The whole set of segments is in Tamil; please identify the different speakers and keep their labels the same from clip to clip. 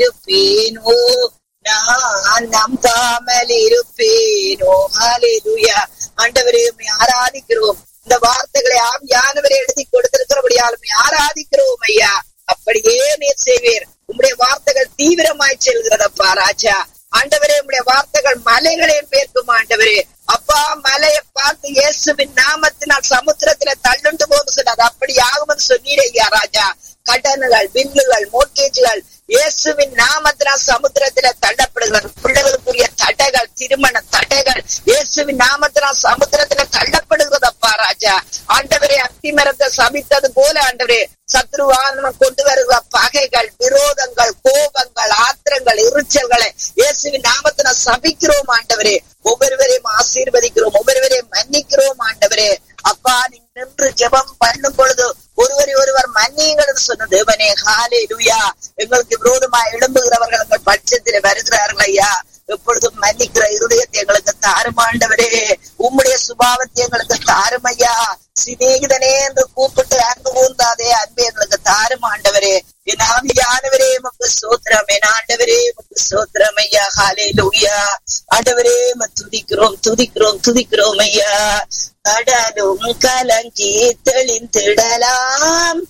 Speaker 1: இருப்பேனோ, நான் நம்பாமல் இருப்பேனோ. ஹல்லேலூயா. ஆண்டவரே உம்மை ஆராதிக்கிறோம். இந்த வார்த்தைகளை ஆவியானவரை எழுதி கொடுத்திருக்கிறபடியால் உம்மை ஆராதிக்கிறோம் ஐயா. அப்படியே நீர் செய்வீர். உம்முடைய வார்த்தைகள் தீவிரமாய் செல்கிறதப்பா ராஜா. ஆண்டவரே உம்முடைய வார்த்தைகள் மலைகளையும் பேர்க்கும் ஆண்டவரே. அப்பா, மலையை பார்த்து இயேசுவின் நாமத்தினால் சமுத்திரத்துல தள்ளுண்டு போது சொன்னார். அப்படி ஆகும்னு சொன்னீரே ஐயா ராஜா. கடன்கள், பில்லுகள், மோர்கேஜுகள் இயேசுவின் நாமத்தினால் சமுத்திரத்தில தள்ளப்படுகிறது. பிள்ளைகளுக்குரிய தடைகள், திருமண தடைகள் இயேசுவின் நாமத்தினால் சமுத்திரத்தில தள்ளப்படுகிறதப்பா ராஜா. ஆண்டவரே, அத்திமரத்தை சபித்தது போல ஆண்டவரே சத்ருவானம் கொண்டு வருகிற பகைகள், விரோதங்கள், கோபங்கள், ஆத்திரங்கள், எரிச்சல்களை இயேசுவின் நாமத்தினால் சபிக்கிறோம் ஆண்டவரே. ஒவ்வொருவரையும் ஆசீர்வதிக்கிறோம், ஒவ்வொருவரையும் மன்னிக்கிறோம் ஆண்டவரே. அப்பா, நீ நின்று ஜெபம் பண்ணும் பொழுது ஒருவரை ஒருவர் மன்னியுங்கள் சொன்ன தேவனே. ஹல்லேலூயா. எங்களுக்கு விரோதமா எழும்புகிறவர்கள் எங்கள் பட்சத்தில் வருகிறார்கள் ஐயா. எப்பொழுதும் மன்னிக்கிற இருதயத்தை எங்களுக்கு தாரும் ஆண்டவரே. உம்முடைய சுபாவத்தை எங்களுக்கு தாரும் ஐயா. சிநேகிதனே என்று கூப்பிட்டு அன்பு கூர்ந்தாதே அன்பு எங்களுக்கு தாரும் ஆண்டவரே. என் ஆவியானவரே உமக்கு ஸ்தோத்திரம். என் ஆண்டவரே உமக்கு ஸ்தோத்திரம் ஐயா. ஹல்லேலூயா. ஆண்டவரே துதிக்கிறோம், துதிக்கிறோம், துதிக்கிறோம் ஐயா. கடலும் கலங்கி தெளிந்திடலாம்,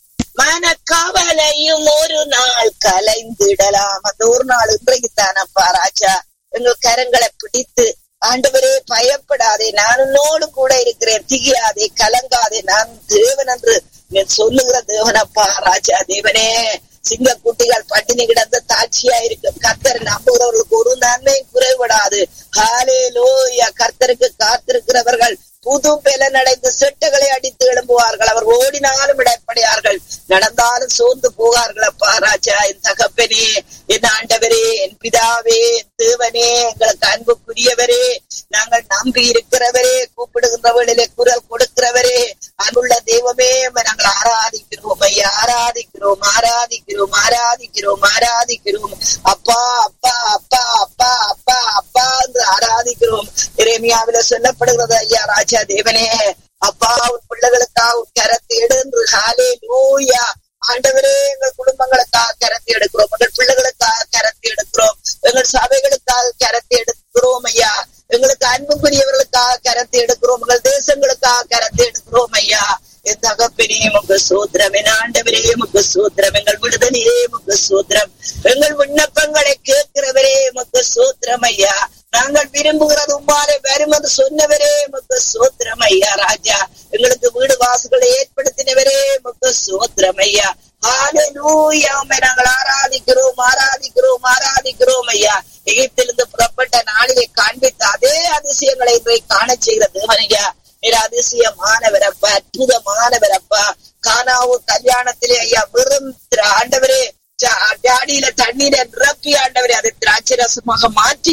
Speaker 1: மனக்கவலையும் ஒரு நாள் கலைந்திடலாம். அந்த ஒரு நாள் இன்றைக்கு தானப்பா ராஜா. எங்கள் கரங்களை பிடித்து ஆண்டவரே பயப்படாதே, நான் உன்னோடு கூட இருக்கிறேன், திகியாதே, கலங்காதே, நான் தேவன் என்று சொல்லுகிற தேவனப்பா ராஜா. தேவனே, சிங்க குட்டிகள் பட்டினி கிடந்த தாட்சியா இருக்கும். கர்த்தர் நம்புகிறவர்களுக்கு ஒரு நன்மையும் குறைவிடாது. ஹல்லேலூயா. கர்த்தருக்கு காத்திருக்கிறவர்கள் புது பலன் அடைந்து செட்டுகளை அடித்து எழும்புவார்கள். அவர் ஓடினாலும் இடைப்படையார்கள், நடந்தாலும் சோர்ந்து போவார்கள். அப்பா ராஜா, என் தகப்பனே, என் ஆண்டவரே, என் பிதாவே, என் தேவனே, எங்களுக்கு அன்புக்குரியவரே, நாங்கள் நம்பி இருக்கிறவரே, கூப்பிடுகின்றவர்களிலே குரல் கொடுக்கிறவரே, அன்புள்ள தெய்வமே, நாங்கள் ஆராதிக்கிறோம் ஐயா. ஆராதிக்கிறோம், ஆராதிக்கிறோம், ஆராதிக்கிறோம், ஆராதிக்கிறோம். அப்பா, அப்பா, அப்பா, அப்பா, அப்பா, அப்பா என்று ஆராதிக்கிறோம். எரேமியாவில சொல்லப்படுகிறது ஐயா ராஜா. தேவனே, அப்பா, உன் பிள்ளைகளுக்காக உன் கரத்தை எடுன்று. ஹல்லேலூயா. ஆண்டவரே, எங்கள் குடும்பங்களுக்காக கரத்தை எடுக்கிறோம், எங்கள் பிள்ளைகளுக்காக கரத்தை எடுக்கிறோம், எங்கள் சபைகளுக்காக கரத்தை எடுக்கிறோம் ஐயா. எங்களுக்கு அன்புக்குரியவர்களுக்காக கரத்தை எடுக்கிறோம், எங்கள் தேசங்களுக்காக கரத்தை எடுக்கிறோம் ஐயா. என் தகப்பனே உமக்கு ஸ்தோத்திரம். என் ஆண்டவரே உமக்கு ஸ்தோத்திரம். எங்கள் விடுதலையே உமக்கு ஸ்தோத்திரம். எங்கள் விண்ணப்பங்களை கேட்கிறவரே உமக்கு ஸ்தோத்திரம் ஐயா. நாங்கள் விரும்புகிறது உம்மாலே வரும் என்று சொன்னவரே உமக்கு ஸ்தோத்திரம் ஐயா ராஜா. எங்களுக்கு வீடு வாசல்களை ஏற்படுத்தினவரே உமக்கு ஸ்தோத்திரம் ஐயா. ஹல்லேலூயா. உம்மை நாங்கள் ஆராதிக்கிறோம், ஆராதிக்கிறோம், ஆராதிக்கிறோம் ஐயா. எகிப்திலிருந்து புறப்பட்ட நாளிலே காண்பித்த அதே அதிசயங்களை இன்றைக்கு காண செய்கிற தேவன் ஐயா. அதிசயமானவரப்பா, அற்புதமானவரப்பா. கானாவு கல்யாணத்திலே ஐயா வெறும் ஆண்டவரே ஜாடியில தண்ணீரை நிரப்பி ஆண்டவரே அதை திராட்சரசமாக மாற்றி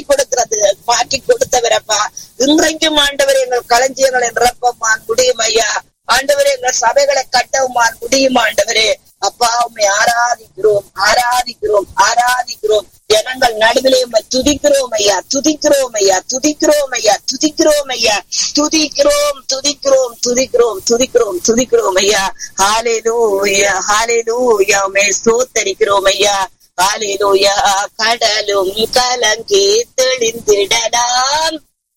Speaker 1: கொடுத்தவரப்பா. இன்றைக்கும் ஆண்டவரே எங்கள் களஞ்சியங்களை நிரப்பமான் முடியும் ஐயா. ஆண்டவரே எங்கள் சபைகளை கட்டவுமான் முடியும் ஆண்டவரே. அப்பா, உம்மை ஆராதிக்கிறோம், ஆராதிக்கிறோம், ஆராதிக்கிறோம். ஜனங்கள் நடுவிலே துதிக்கிறோம் ஐயா, துதிக்கிறோம் ஐயா, துதிக்கிறோம் ஐயா, துதிக்கிறோம் ஐயா, துதிக்கிறோம், துதிக்கிறோம், துதிக்கிறோம், துதிக்கிறோம், துதிக்கிறோம் ஐயா. ஹல்லேலூயா, ஹல்லேலூயா. உம்மை ஸ்தோத்தரிக்கிறோம் ஐயா. ஹல்லேலூயா. கடலும் கலங்கி தெளிந்திடலாம்,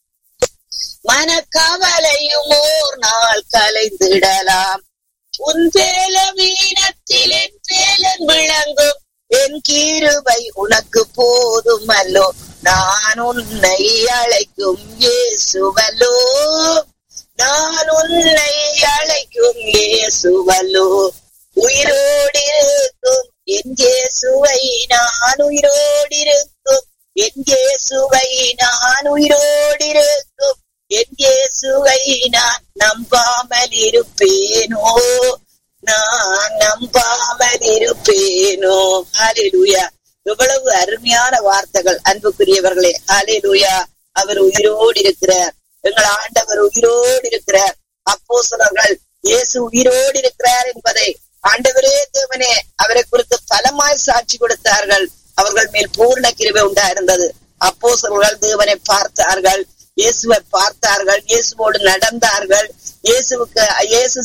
Speaker 1: மனக்கவலையும் ஓர் நாள் கலைந்திடலாம். உன் பேல வீணத்தில் என் பேலன் விளங்கும், என் கிருபை உனக்கு போதும் அல்லோ. நான் உன்னை அழைக்கும் இயேசுவல்லோ, நான் உன்னை அழைக்கும் இயேசுவல்லோ. உயிரோடு இருக்கும் என் இயேசுவை நான், உயிரோடு இருக்கும் என் இயேசுவை நான், உயிரோடு இருக்கும் என் இயேசுவை நான் நம்பாமல் இருப்பேனோ, நான் நம்பாமல் இருப்பேனோ. ஹல்லேலூயா. எவ்வளவு அருமையான வார்த்தைகள் அன்புக்குரியவர்களே. ஹல்லேலூயா. அவர் உயிரோடு இருக்கிறார், எங்கள் ஆண்டவர் உயிரோடு இருக்கிறார். அப்போஸ்தலர்கள் இயேசு உயிரோடு இருக்கிறார் என்பதை ஆண்டவரே தேவனே அவரை குறித்து பலமாய் சாட்சி கொடுத்தார்கள். அவர்கள் மேல் பூர்ண கிருபை உண்டாயிருந்தது. அப்போஸ்தலர்கள் தேவனை பார்த்தார்கள், இயேசுவை பார்த்தார்கள், இயேசுவோடு நடந்தார்கள். இயேசு